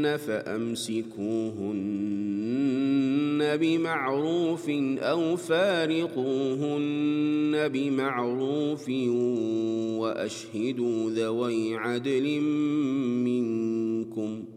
فأمسكوهن بمعروف أو فارقوهن بمعروف وأشهدوا ذوي عدل منكم